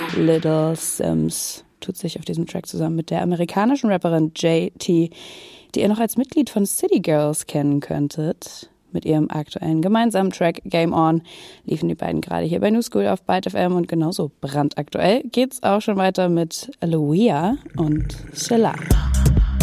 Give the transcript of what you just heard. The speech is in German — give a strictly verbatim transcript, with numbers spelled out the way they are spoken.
Little Sims tut sich auf diesem Track zusammen mit der amerikanischen Rapperin J T, die ihr noch als Mitglied von City Girls kennen könntet. Mit ihrem aktuellen gemeinsamen Track Game On liefen die beiden gerade hier bei New School auf Byte F M und genauso brandaktuell geht's auch schon weiter mit Aloia und Sheila.